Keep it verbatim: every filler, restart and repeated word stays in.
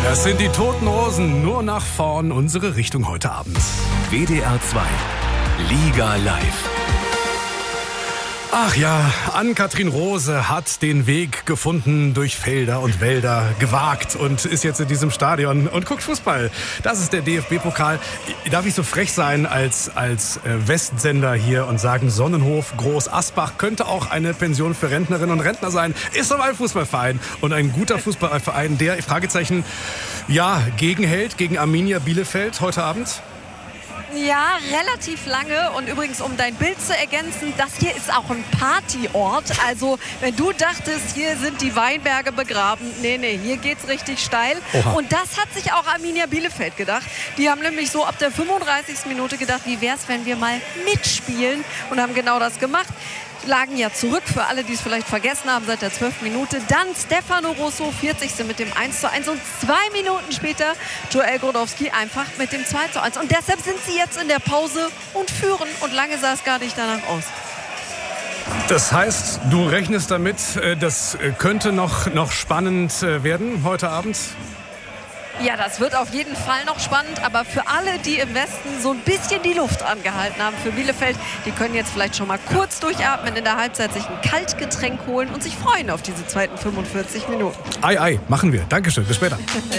Das sind die Toten Hosen, nur nach vorn, unsere Richtung heute Abend. W D R zwei, Liga live. Ach ja, Ann-Kathrin Rose hat den Weg gefunden durch Felder und Wälder, gewagt und ist jetzt in diesem Stadion und guckt Fußball. Das ist der D F B-Pokal. Darf ich so frech sein als, als äh, Westsender hier und sagen, Sonnenhof Groß Asbach könnte auch eine Pension für Rentnerinnen und Rentner sein. Ist doch ein Fußballverein und ein guter Fußballverein, der, Fragezeichen, ja, gegenhält gegen Arminia Bielefeld heute Abend. Ja, relativ lange. Und übrigens, um dein Bild zu ergänzen, das hier ist auch ein Partyort. Also, wenn du dachtest, hier sind die Weinberge begraben, nee, nee, hier geht's richtig steil. Oha. Und das hat sich auch Arminia Bielefeld gedacht. Die haben nämlich so ab der fünfunddreißigsten Minute gedacht, wie wär's, wenn wir mal mitspielen? Und haben genau das gemacht. Lagen ja zurück, für alle, die es vielleicht vergessen haben, seit der zwölften Minute. Dann Stefano Rosso, vierzigste mit dem eins zu eins. Und zwei Minuten später Joel Grodowski einfach mit dem zwei zu eins. Und deshalb sind sie jetzt in der Pause und führen. Und lange sah es gar nicht danach aus. Das heißt, du rechnest damit, das könnte noch, noch spannend werden heute Abend? Ja, das wird auf jeden Fall noch spannend, aber für alle, die im Westen so ein bisschen die Luft angehalten haben, für Bielefeld, die können jetzt vielleicht schon mal kurz durchatmen, in der Halbzeit sich ein Kaltgetränk holen und sich freuen auf diese zweiten fünfundvierzig Minuten. Ei, ei, machen wir. Dankeschön, bis später.